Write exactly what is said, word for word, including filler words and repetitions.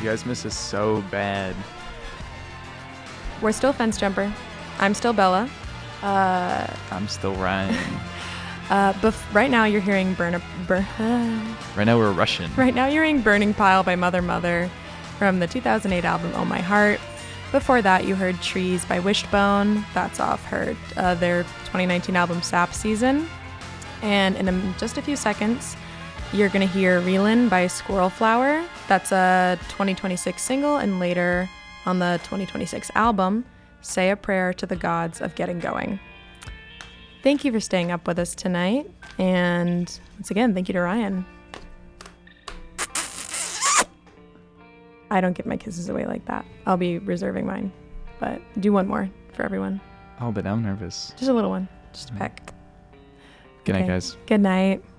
You guys miss us so bad. We're still Fence Jumper. I'm still Bella. Uh, I'm still Ryan. uh, bef- right now you're hearing Burn a Burn. Uh, Right now we're Russian. right now you're hearing Burning Pile by Mother Mother from the two thousand eight album Oh My Heart. Before that you heard Trees by Wishbone. That's off her uh, their twenty nineteen album Sap Season. And in a, just a few seconds you're gonna hear Reelin' by Squirrel Flower. That's a twenty twenty-six single, and later on the twenty twenty-six album, Say a Prayer to the Gods of Getting Going. Thank you for staying up with us tonight, and once again, thank you to Ryan. I don't give my kisses away like that. I'll be reserving mine, but do one more for everyone. Oh, but I'm nervous. Just a little one, just a peck. Good night, Okay. guys. Good night.